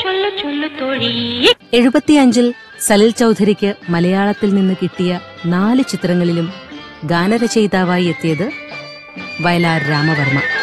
75-ൽ സലിൽ ചൌധരിക്ക് മലയാളത്തിൽ നിന്ന് കിട്ടിയ 4 ചിത്രങ്ങളിലും ഗാനരചയിതാവായി എത്തിയത് വയലാർ രാമവർമ്മ.